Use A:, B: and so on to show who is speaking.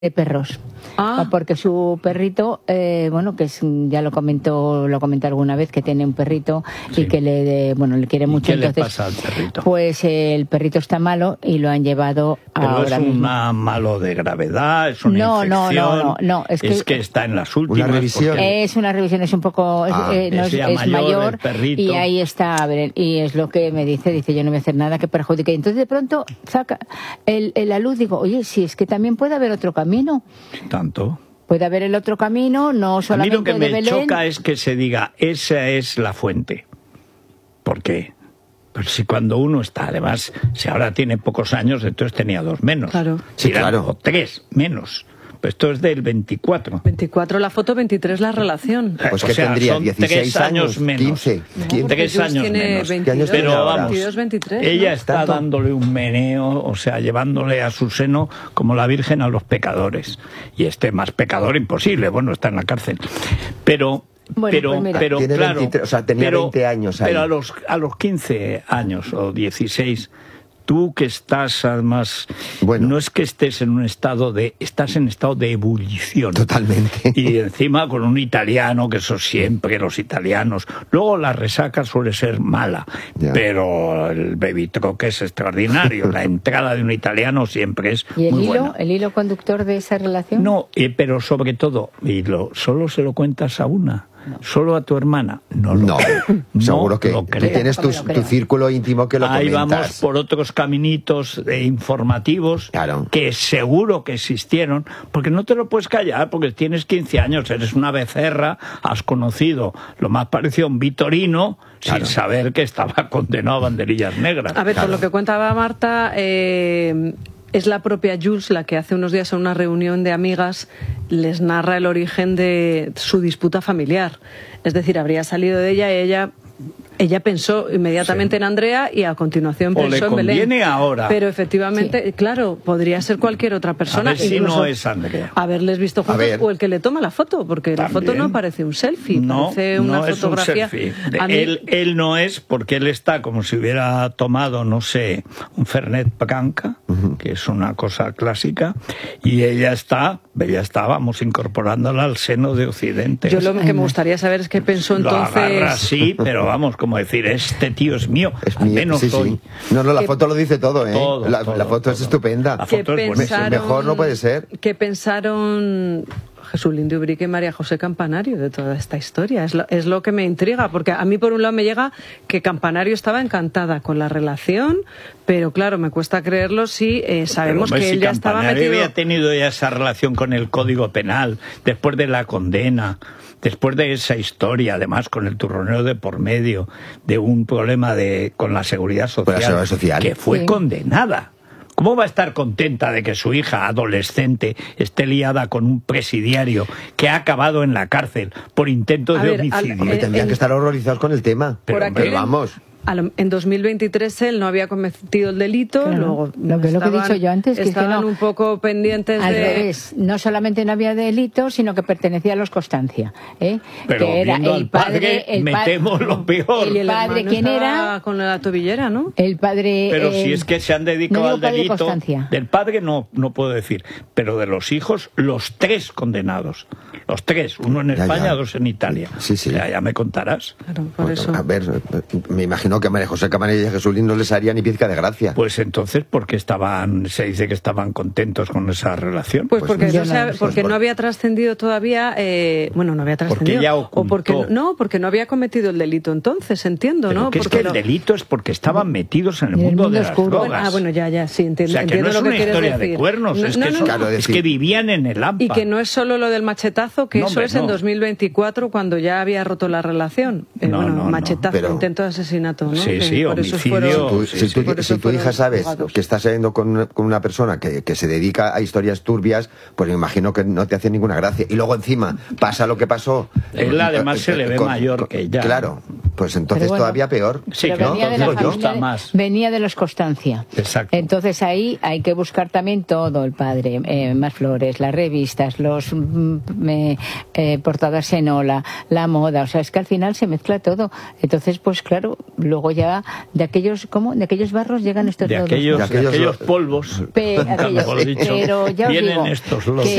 A: de perros. Porque su perrito, bueno, que es, ya lo comenté alguna vez, que tiene un perrito y que le quiere mucho.
B: ¿Qué
A: entonces,
B: le pasa al perrito?
A: Pues el perrito está malo y lo han llevado ahora mismo.
B: ¿Pero es un malo de gravedad? ¿Es una infección?
A: No. Es que
B: está en las últimas.
C: Una revisión.
A: Es una revisión, es un poco... es mayor y ahí está, a ver, y es lo que me dice, yo no voy a hacer nada que perjudique. Entonces de pronto saca la luz, digo, oye, si es que también puede haber otro camino.
B: Tanto.
A: Puede haber el otro camino, no solamente
B: a mí lo que me
A: Belén.
B: choca es que se diga, esa es la fuente. ¿Por qué? Pues si cuando uno está, además, si ahora tiene pocos años, entonces tenía 2 menos.
D: Claro.
C: Sí, claro.
B: O 3 menos. Pues esto es del 24.
D: 24 la foto, 23 la relación.
C: Pues que tendría
B: son
C: 16
B: 3 años menos.
C: 15.
D: No,
B: 3 años
D: tiene
B: menos.
D: 22,
B: Pero vamos,
D: 22, 23,
B: ella
D: ¿no?
B: está
C: ¿Tanto?
B: dándole un meneo, o sea, llevándole a su seno como la Virgen a los pecadores. Y más pecador imposible, bueno, está en la cárcel. Pero
C: Tiene
B: claro,
C: 23, o sea, tenía 20 años ahí.
B: Pero a los 15 años o 16, tú que estás además, no es que estés en estás en estado de ebullición.
C: Totalmente.
B: Y encima con un italiano, que eso siempre, los italianos. Luego la resaca suele ser mala, pero el baby truck es extraordinario. La entrada de un italiano siempre es
A: ¿Y
B: muy buena.
A: el hilo conductor de esa relación?
B: No, pero sobre todo, solo se lo cuentas a una. ¿Solo a tu hermana? No,
C: seguro que
B: lo
C: tú
B: creo.
C: tienes tu círculo íntimo que lo
B: Ahí
C: comentas.
B: vamos por otros caminitos informativos que seguro que existieron, porque no te lo puedes callar, porque tienes 15 años, eres una becerra, has conocido lo más parecido a un Vitorino sin saber que estaba condenado a banderillas negras.
D: A ver, por lo que contaba Marta... es la propia Jules la que hace unos días en una reunión de amigas les narra el origen de su disputa familiar. Es decir, habría salido de ella y ella pensó inmediatamente en Andrea y a continuación pensó en Belén.
B: Conviene ahora.
D: Pero efectivamente, claro, podría ser cualquier otra persona.
B: A ver si no es Andrea.
D: Haberles visto juntos o el que le toma la foto, porque la foto no parece un selfie, parece una fotografía.
B: Es un selfie. Él no es, porque él está como si hubiera tomado, no sé, un Fernet Branca, que es una cosa clásica, y ella está, vamos, incorporándola al seno de Occidente.
D: Yo lo que me gustaría saber es qué pensó entonces...
B: Lo agarra así, pero vamos, como decir, este tío es mío, al menos hoy.
C: No, la foto lo dice todo, ¿eh? La foto es estupenda.
B: La foto es buenísima.
C: Mejor no puede ser.
D: ¿Qué pensaron Jesús Lindo Ubrique y María José Campanario de toda esta historia? Es lo que me intriga, porque a mí por un lado me llega que Campanario estaba encantada con la relación, pero claro, me cuesta creerlo si sabemos que él ya estaba metido...
B: había tenido ya esa relación con el Código Penal, después de la condena, después de esa historia, además con el turronero de por medio, de un problema con la seguridad social, que fue condenada. ¿Cómo va a estar contenta de que su hija adolescente esté liada con un presidiario que ha acabado en la cárcel por intento de homicidio?
C: Tendrían que estar horrorizados con el tema. Pero vamos...
D: En 2023 él no había cometido el delito, luego
A: lo que he dicho yo antes, que
D: estaban un poco pendientes
A: al revés, no solamente no había delito, sino que pertenecía a los Constancia,
B: pero
A: que era
B: el padre, me temo lo peor.
D: ¿Y el
A: padre quién era?
D: Con la tobillera, ¿no?
A: El padre.
B: Pero si es que se han dedicado al delito
A: Constancia.
B: Del padre no puedo decir, pero de los hijos, los 3 condenados, los 3, uno en España, 2 en Italia.
C: Sí.
B: Ya me contarás.
D: Claro, por eso.
C: A ver, me imagino que a María José Campanario y a Jesús Lindo no les haría ni pizca de gracia.
B: Pues entonces, ¿por qué se dice que estaban contentos con esa relación?
D: Pues porque no había trascendido todavía, no había trascendido. Porque no había cometido el delito entonces, entiendo,
B: pero
D: ¿no?
B: Que porque es que el delito es porque estaban metidos en el mundo de las drogas.
D: Sí, entiendo.
B: O sea, que no es una historia de cuernos, es que vivían en el AMPA.
D: Y que no es solo lo del machetazo, que eso es en 2024, cuando ya había roto la relación. Machetazo, intento de asesinato, ¿no?
B: Sí, homicidio.
C: Si tu hija sabes que está saliendo con una persona que se dedica a historias turbias, pues me imagino que no te hace ninguna gracia. Y luego encima pasa lo que pasó.
B: Él además se le ve mayor que ella.
C: Claro, Pues entonces todavía peor.
B: Sí, ¿no?
A: Venía de los Constancia.
B: Exacto.
A: Entonces ahí hay que buscar también todo el padre, más flores, las revistas, los portadas en Ola, la moda, o sea, es que al final se mezcla todo. Entonces, pues claro, luego ya de aquellos barros llegan estos
B: de aquellos polvos,
A: pero ya os digo
B: estos lodos.